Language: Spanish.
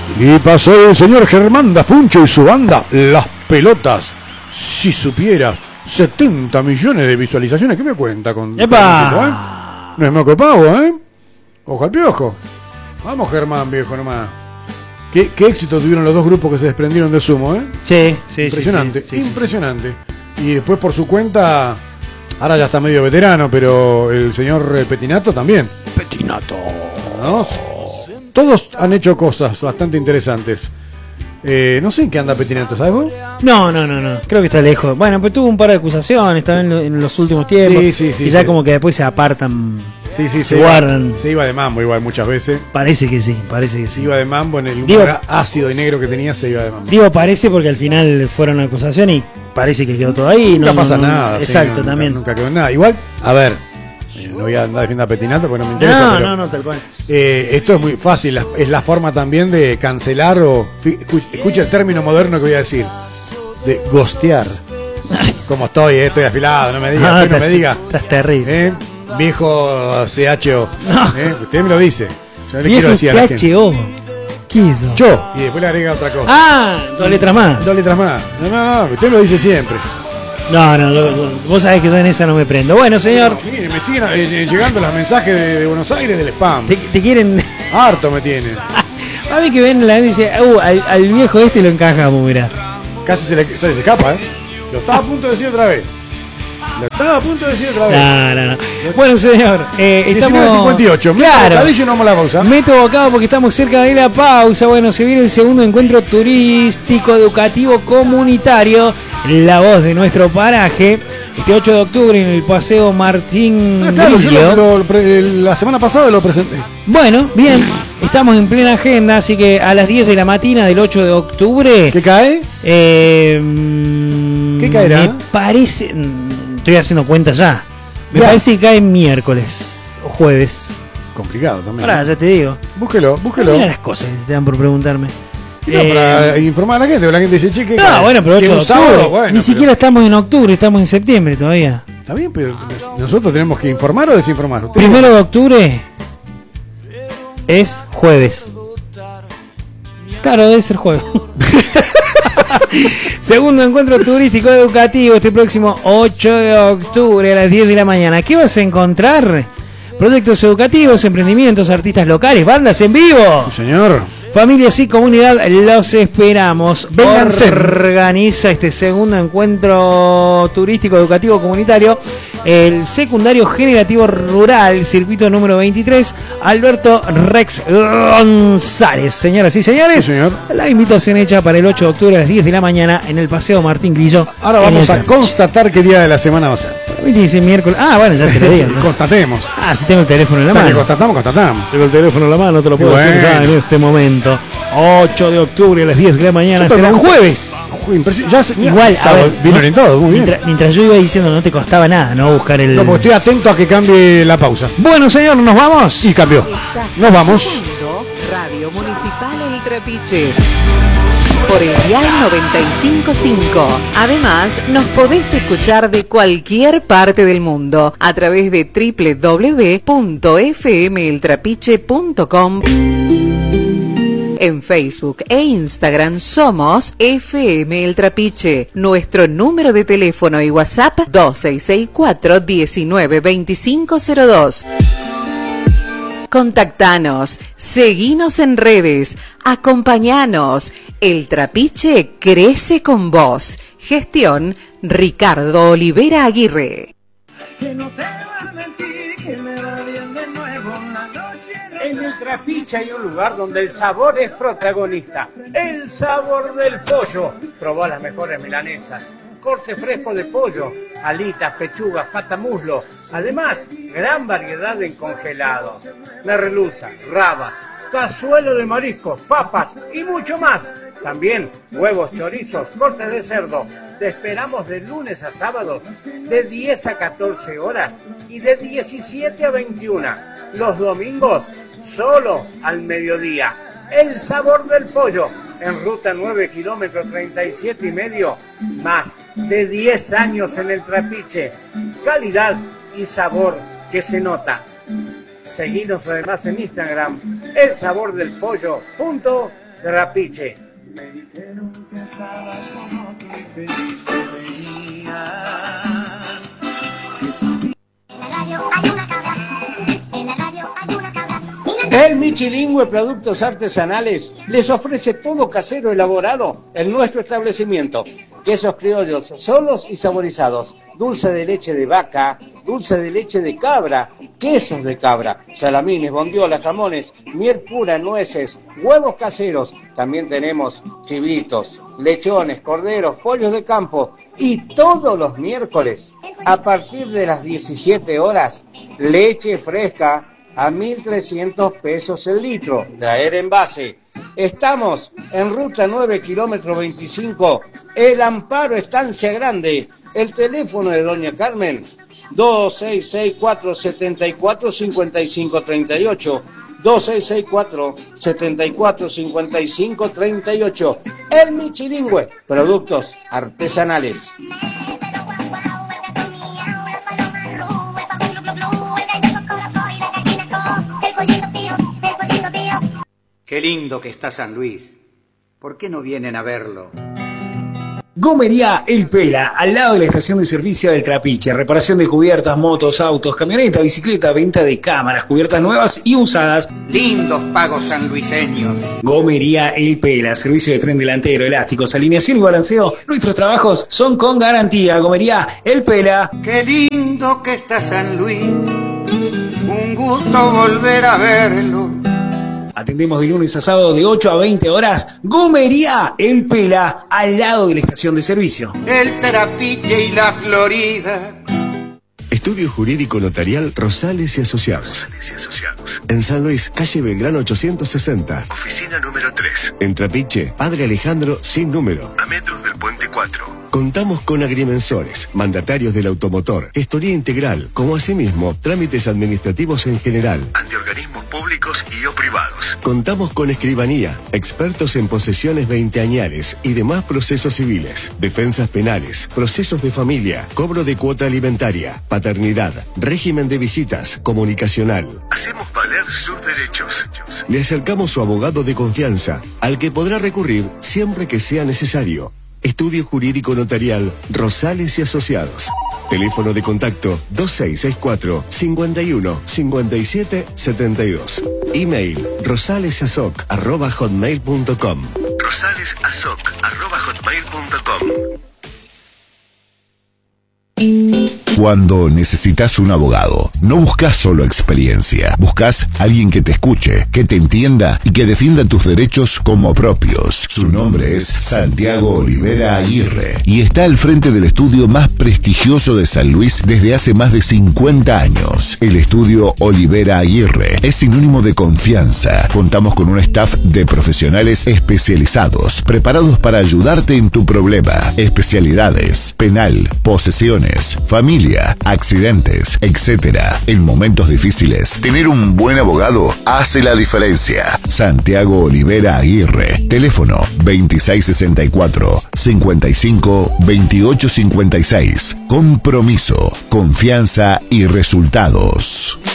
Y pasó el señor Germán Dafuncho y su banda Las Pelotas. Si supieras, 70 millones de visualizaciones. ¿Qué me cuenta con ¡Epa! No es moco de pavo, ¿eh? Ojo al piojo. Vamos, Germán, viejo, nomás. Qué éxito tuvieron los dos grupos que se desprendieron de Sumo, ¿eh? Sí. Impresionante, impresionante. Y después por su cuenta, ahora ya está medio veterano, pero el señor Petinato también. Petinato. ¿No? Todos han hecho cosas bastante interesantes. No sé en qué anda Petinato, ¿sabes vos? No. Creo que está lejos. Bueno, pues tuvo un par de acusaciones también en los últimos tiempos. Sí, y ya como que después se apartan. Se guardan. Se iba de mambo igual muchas veces. Parece que sí. Se iba de mambo en el humor ácido y negro que tenía, se iba de mambo. Digo, parece porque al final fueron acusaciones y parece que quedó todo ahí. Nunca pasa nada. Exacto, también. Nunca quedó nada. Igual, a ver, no voy a andar defendiendo a Petinato porque no me interesa. No, tal cual. Esto es muy fácil, es la forma también de cancelar o... Escucha el término moderno que voy a decir. De ghostear. Como estoy afilado, no me diga. No me diga. Estás terrible. Viejo CHO. Usted me lo dice. Yo le viejo quiero decir a la gente. CHO. ¿Qué es eso? Yo. Y después le agrega otra cosa. Dos letras más. Dos letras más. No, usted me lo dice siempre. No, vos sabés que yo en esa no me prendo. Bueno, señor. Mire, me siguen llegando los mensajes de Buenos Aires del spam. Te quieren. Harto me tienen. A mí que ven la gente dice, al viejo este lo encajamos, mirá. Casi se le escapa, ¿eh? Lo estaba a punto de decir otra vez. No. Bueno, señor, estamos 19:58. Claro. No vamos a la pausa. Meto bocado porque estamos cerca de la pausa. Bueno, se viene el segundo encuentro turístico, educativo, comunitario. La voz de nuestro paraje. Este 8 de octubre en el Paseo Martín claro, Grillo. La semana pasada lo presenté. Bueno, bien. Estamos en plena agenda, así que a las 10 de la mañana del 8 de octubre. ¿Qué cae? ¿Qué caerá? Me parece... Estoy haciendo cuenta ya. Me parece que cae miércoles o jueves. Complicado también. Ahora, ya te digo. Búsquelo. Mira las cosas que te dan por preguntarme. No, para informar a la gente dice, che, ¿qué cae? Bueno, pero 8 de octubre. Ni siquiera estamos en octubre, estamos en septiembre todavía. Está bien, pero nosotros tenemos que informar o desinformar. Primero de octubre es jueves. Claro, debe ser jueves. Segundo encuentro turístico educativo este próximo 8 de octubre a las 10 de la mañana. ¿Qué vas a encontrar? Proyectos educativos, emprendimientos, artistas locales, bandas en vivo. Sí, señor. Familias y comunidad, los esperamos. Vénganse. Organiza este segundo encuentro turístico educativo comunitario el secundario generativo rural, circuito número 23, Alberto Rex González. Señoras y señores, sí, señor. La invitación hecha para el 8 de octubre a las 10 de la mañana en el Paseo Martín Grillo. Ahora vamos a constatar qué día de la semana va a ser. Dice miércoles. Bueno, ya te lo digo. Constatemos. Si tengo el teléfono en la mano. Constatamos. Tengo el teléfono en la mano, te lo puedo decir ya en este momento. 8 de octubre a las 10 de la mañana, será jueves. Igual, a ver, bien orientado, muy bien. Mientras yo iba diciendo, no te costaba nada, ¿no? Buscar el... No, porque estoy atento a que cambie la pausa. Bueno, señor, ¿nos vamos? Y cambió. Nos vamos. Radio Municipal El Trapiche. Por el dial 95.5. Además, nos podés escuchar de cualquier parte del mundo a través de www.fmeltrapiche.com. En Facebook e Instagram somos FM El Trapiche. Nuestro número de teléfono y WhatsApp 2664 192502. Contactanos, seguinos en redes, acompañanos. El Trapiche crece con vos. Gestión Ricardo Olivera Aguirre. En el Trapiche hay un lugar donde el sabor es protagonista. El sabor del pollo. Probá las mejores milanesas. Corte fresco de pollo, alitas, pechugas, patamuslo. Además, gran variedad en congelados. Merluza, rabas, cazuelo de mariscos, papas y mucho más. También huevos, chorizos, cortes de cerdo. Te esperamos de lunes a sábados de 10 a 14 horas y de 17 a 21. Los domingos solo al mediodía. El sabor del pollo. En ruta 9 kilómetros 37 y medio, más de 10 años en el Trapiche. Calidad y sabor que se nota. Seguinos además en Instagram, elsabordelpollo.tr. Trapiche. Me dijeron que estabas con otro y feliz venía. El Michilingüe Productos Artesanales les ofrece todo casero elaborado en nuestro establecimiento. Quesos criollos solos y saborizados, dulce de leche de vaca, dulce de leche de cabra, quesos de cabra, salamines, bondiolas, jamones, miel pura, nueces, huevos caseros. También tenemos chivitos, lechones, corderos, pollos de campo y todos los miércoles a partir de las 17 horas, leche fresca a 1.300 pesos el litro, traer envase. Estamos en ruta 9, kilómetro 25, El Amparo, Estancia Grande. El teléfono de doña Carmen, 2664-745538, 2664-745538. El Michilingüe, productos artesanales. Qué lindo que está San Luis. ¿Por qué no vienen a verlo? Gomería El Pela, al lado de la estación de servicio del Trapiche. Reparación de cubiertas, motos, autos, camioneta, bicicleta, venta de cámaras, cubiertas nuevas y usadas. Lindos pagos sanluiseños. Gomería El Pela, servicio de tren delantero, elásticos, alineación y balanceo. Nuestros trabajos son con garantía. Gomería El Pela. Qué lindo que está San Luis. Un gusto volver a verlo. Atendemos de lunes a sábado de 8 a 20 horas. Gomería El Pela, al lado de la estación de servicio. El Trapiche y la Florida. Estudio Jurídico Notarial Rosales y Asociados. En San Luis, calle Belgrano 860. Oficina número 3. En Trapiche, Padre Alejandro sin número. A metros del Puente 4. Contamos con agrimensores, mandatarios del automotor, gestoría integral, como asimismo trámites administrativos en general, ante organismos públicos y o privados. Contamos con escribanía, expertos en posesiones veinteañales y demás procesos civiles, defensas penales, procesos de familia, cobro de cuota alimentaria, paternidad, régimen de visitas, comunicacional. Hacemos valer sus derechos. Le acercamos su abogado de confianza, al que podrá recurrir siempre que sea necesario. Estudio Jurídico Notarial Rosales y Asociados. Teléfono de contacto 2664-515772. Email rosalesasoc@hotmail.com. rosalesasoc@hotmail.com. Cuando necesitas un abogado, no buscas solo experiencia, buscas alguien que te escuche, que te entienda y que defienda tus derechos como propios. Su nombre es Santiago Olivera Aguirre y está al frente del estudio más prestigioso de San Luis desde hace más de 50 años. El estudio Olivera Aguirre es sinónimo de confianza. Contamos con un staff de profesionales especializados, preparados para ayudarte en tu problema. Especialidades: penal, posesiones, familia, accidentes, etc. En momentos difíciles, tener un buen abogado hace la diferencia. Santiago Olivera Aguirre. Teléfono 2664-552856. Compromiso, confianza y resultados.